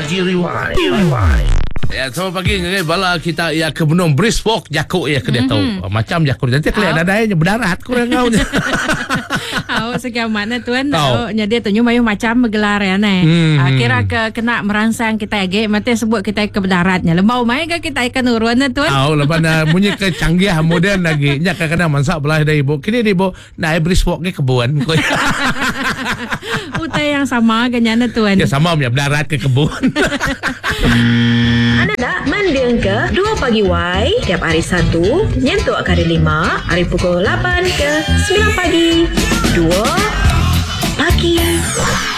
Pagi Rewind. Ya, selamat pagi. Bala kita ya ke benung brisk walk jakuk ya ke dia tahu. Macam jakuk nanti kelihatan adanya berdarat kurang kau. Awak sekian mana tuan? Jadi tu mayuh macam bergelar ya kira kena merangsang kita age mati sebut kita ke berdaratnya. Lembau mai ke kita ikan urun tuan. Lepas na punya kecanggih moden lagi. Nya kadang-kadang mansak belah dari ibu. Kini ibu naik brisk walk ke kebun. Utai yang sama kenyana tuan. Ya sama punya berdarat ke kebun. Anda nak mendiang ke 2 Pagi Y tiap hari Sabtu nyentuh kali 5 hari pukul 8 ke 9 pagi 2 Pagi